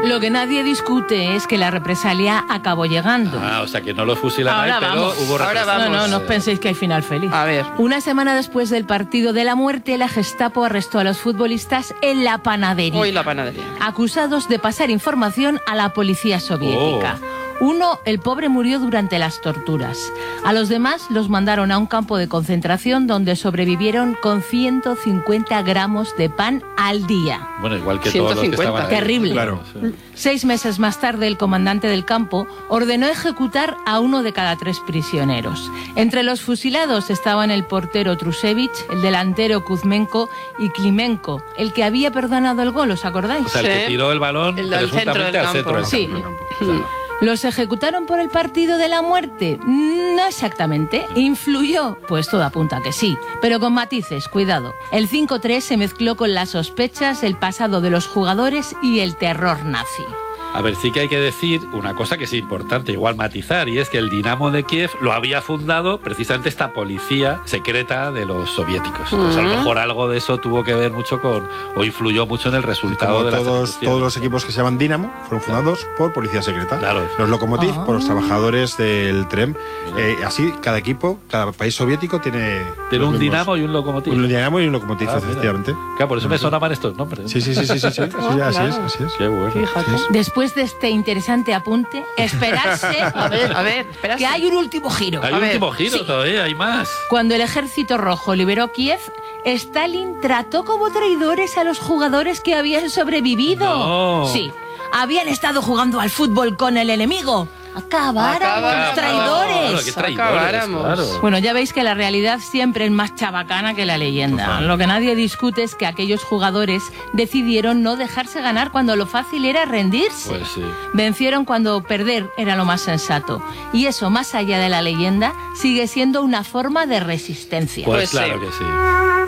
Lo que nadie discute es que la represalia acabó llegando. O sea que no lo fusilaron, pero hubo represalia. No os penséis que hay final feliz. A ver. Una semana después del partido de la muerte, la Gestapo arrestó a los futbolistas en la panadería. Hoy la panadería. Acusados de pasar información a la policía soviética. Uno, el pobre, murió durante las torturas. A los demás los mandaron a un campo de concentración donde sobrevivieron con 150 gramos de pan al día. Bueno, igual que 150. Todos los que estaban ahí. Terrible. Claro, sí. 6 meses más tarde, el comandante del campo ordenó ejecutar a 1 de cada 3 prisioneros. Entre los fusilados estaban el portero Trusevich, el delantero Kuzmenko y Klimenko, el que había perdonado el gol, ¿os acordáis? O sea, el que tiró el balón presuntamente al centro del campo. Sí. ¿Los ejecutaron por el partido de la muerte? No exactamente. ¿Influyó? Pues todo apunta a que sí, pero con matices, cuidado. El 5-3 se mezcló con las sospechas, el pasado de los jugadores y el terror nazi. A ver, sí que hay que decir una cosa que es importante, igual matizar, y es que el Dinamo de Kiev lo había fundado precisamente esta policía secreta de los soviéticos. Entonces, a lo mejor algo de eso tuvo que ver mucho o influyó mucho en el resultado de todos los equipos que se llaman Dinamo fueron fundados por policía secreta. Claro. Los Lokomotiv por los trabajadores del tren. Así, cada equipo, cada país soviético tiene un Dinamo y un Lokomotiv. Un Dinamo y un Lokomotiv, efectivamente. Claro, por eso me sonaban estos nombres. Sí. Así es. Qué bueno. Fíjate. Después de este interesante apunte, esperarse a ver, que hay un último giro. Hay un último giro todavía, hay más. Cuando el ejército rojo liberó Kiev, Stalin trató como traidores a los jugadores que habían sobrevivido. No. Sí, habían estado jugando al fútbol con el enemigo. Acabáramos, traidores. Claro. Bueno, ya veis que la realidad siempre es más chabacana que la leyenda. Lo que nadie discute es que aquellos jugadores decidieron no dejarse ganar cuando lo fácil era rendirse. Pues sí. Vencieron cuando perder era lo más sensato. Y eso, más allá de la leyenda, sigue siendo una forma de resistencia. Pues claro que sí.